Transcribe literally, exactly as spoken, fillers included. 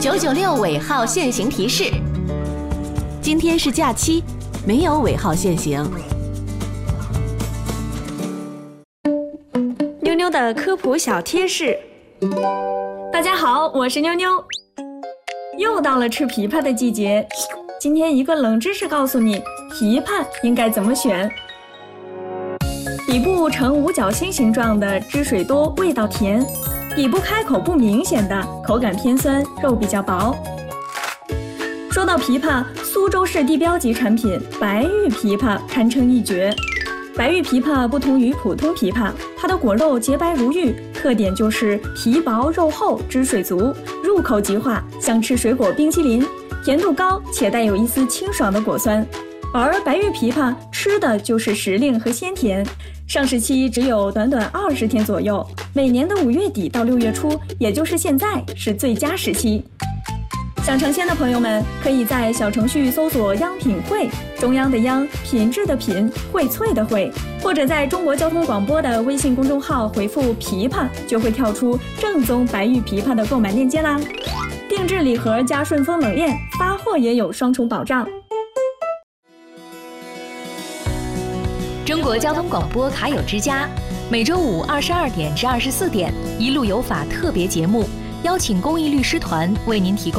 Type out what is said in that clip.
九九六尾号限行提示：今天是假期，没有尾号限行。 妞妞的科普小贴士。大家好，我是妞妞。又到了吃枇杷的季节，今天一个冷知识告诉你，枇杷应该怎么选。底部呈五角星形状的，汁水多，味道甜；底部开口不明显的，口感偏酸，肉比较薄。说到枇杷，苏州市地标级产品白玉枇杷堪称一绝。白玉枇杷不同于普通枇杷，它的果肉洁白如玉，特点就是皮薄肉厚，汁水足，入口即化，像吃水果冰淇淋，甜度高且带有一丝清爽的果酸。而白玉枇杷吃的就是时令和鲜甜，上市期只有短短二十天左右，每年的五月底到六月初，也就是现在是最佳时期。想尝鲜的朋友们，可以在小程序搜索央品汇，中央的央，品质的品，荟萃的荟，或者在中国交通广播的微信公众号回复枇杷，就会跳出正宗白玉枇杷的购买链接啦。定制礼盒加顺丰冷链，发货也有双重保障。 中国交通广播卡友之家，每周五二十二点至二十四点，一路有法特别节目，邀请公益律师团为您提供